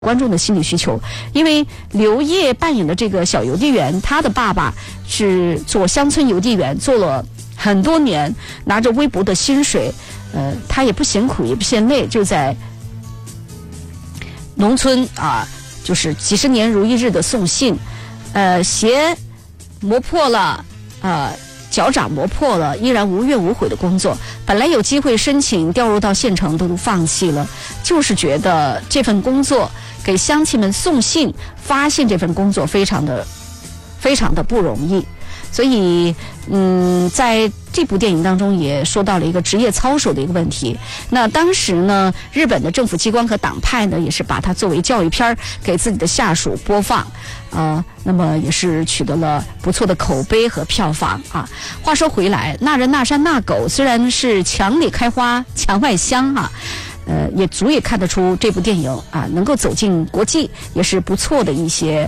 观众的心理需求。因为刘烨扮演的这个小邮递员，他的爸爸是做乡村邮递员，做了很多年，拿着微薄的薪水，他也不嫌苦也不嫌累，就在农村啊，就是几十年如一日的送信，鞋磨破了，脚掌磨破了，依然无怨无悔的工作。本来有机会申请调入到县城，都放弃了，就是觉得这份工作给乡亲们送信发信这份工作非常的不容易。所以在这部电影当中也说到了一个职业操守的一个问题。那当时呢，日本的政府机关和党派呢，也是把它作为教育片给自己的下属播放，那么也是取得了不错的口碑和票房啊。话说回来，那人那山那狗虽然是墙里开花墙外香啊，也足以看得出这部电影啊能够走进国际，也是不错的一些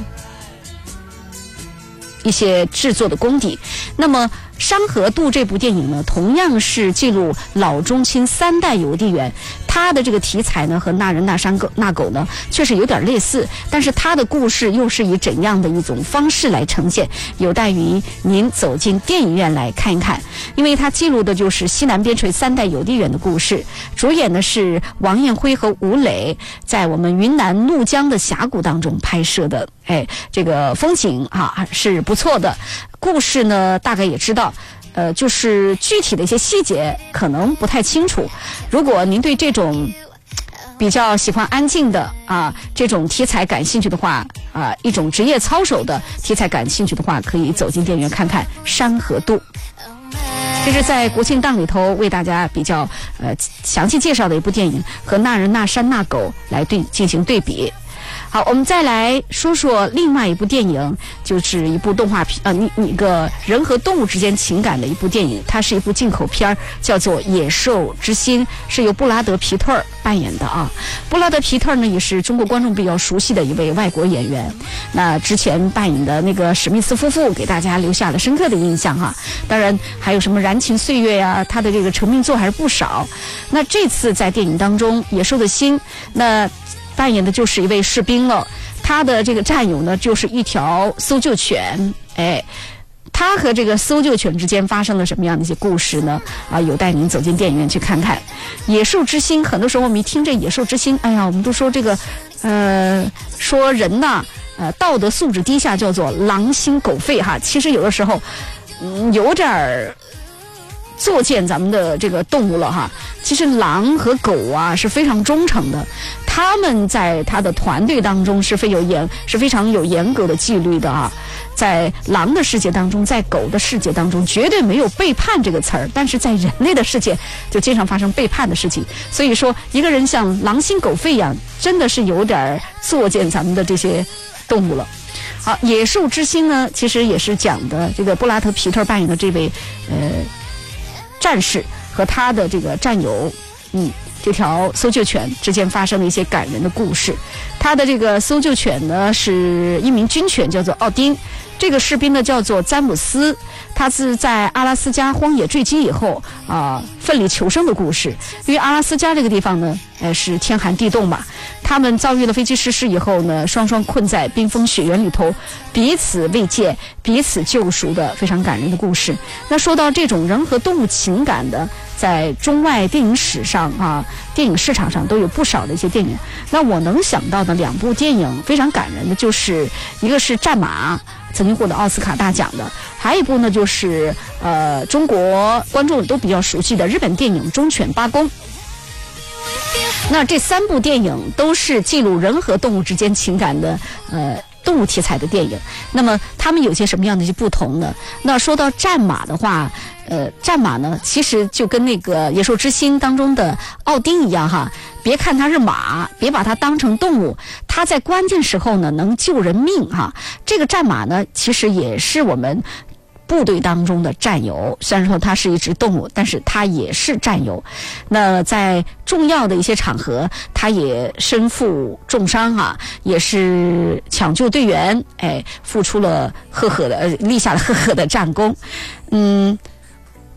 制作的功底。那么《山河渡》这部电影呢，同样是记录老中青三代邮递员，它的这个题材呢和那人那山那狗呢确实有点类似，但是它的故事又是以怎样的一种方式来呈现，有待于您走进电影院来看一看。因为它记录的就是西南边陲三代邮递员的故事，主演的是王艳辉和吴磊，在我们云南怒江的峡谷当中拍摄的，这个风景啊是不错的。故事呢大概也知道，就是具体的一些细节可能不太清楚。如果您对这种比较喜欢安静的这种题材感兴趣的话，一种职业操守的题材感兴趣的话，可以走进电影院看看《山河渡》。这是在国庆档里头为大家比较详细介绍的一部电影，和那人那山那狗来进行对比。好，我们再来说说另外一部电影，就是一部动画片，一个人和动物之间情感的一部电影，它是一部进口片，叫做《野兽之心》，是由布拉德·皮特扮演的啊。布拉德·皮特呢，也是中国观众比较熟悉的一位外国演员。那之前扮演的那个史密斯夫妇，给大家留下了深刻的印象哈。当然还有什么《燃情岁月》呀，他的这个成名作还是不少。那这次在电影当中，《野兽的心》那扮演的就是一位士兵了，他的这个战友呢就是一条搜救犬，他和这个搜救犬之间发生了什么样的一些故事呢？有待您走进电影院去看看。野兽之心，很多时候我们一听这野兽之心，我们都说这个说人呐，道德素质低下叫做狼心狗肺哈。其实有的时候有点作践咱们的这个动物了哈。其实狼和狗是非常忠诚的，他们在他的团队当中是非常有严格的纪律的啊。在狼的世界当中，在狗的世界当中，绝对没有背叛这个词儿，但是在人类的世界就经常发生背叛的事情。所以说，一个人像狼心狗肺一样，真的是有点作践咱们的这些动物了。好，野兽之心呢，其实也是讲的这个布拉德·皮特扮演的这位战士和他的这个战友，这条搜救犬之间发生了一些感人的故事。他的这个搜救犬呢是一名军犬，叫做奥丁。这个士兵呢叫做詹姆斯，他是在阿拉斯加荒野坠机以后奋力求生的故事。因为阿拉斯加这个地方呢是天寒地冻嘛，他们遭遇了飞机失事以后呢，双双困在冰封雪原里头，彼此慰藉，彼此救赎的非常感人的故事。那说到这种人和动物情感的，在中外电影史上电影市场上都有不少的一些电影。那我能想到的两部电影非常感人的，就是一个是《战马》，曾经获得奥斯卡大奖的，还有一部呢就是中国观众都比较熟悉的日本电影《忠犬八公》。那这三部电影都是记录人和动物之间情感的动物题材的电影。那么他们有些什么样的一些不同呢？那说到战马的话，战马呢其实就跟那个野兽之心当中的奥丁一样哈，别看它是马，别把它当成动物，它在关键时候呢能救人命哈。这个战马呢其实也是我们部队当中的战友，虽然说它是一只动物，但是它也是战友。那在重要的一些场合，它也身负重伤也是抢救队员，付出了立下了赫赫的战功。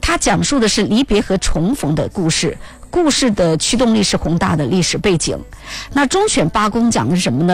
它讲述的是离别和重逢的故事，故事的驱动力是宏大的历史背景。那中选八公讲的是什么呢？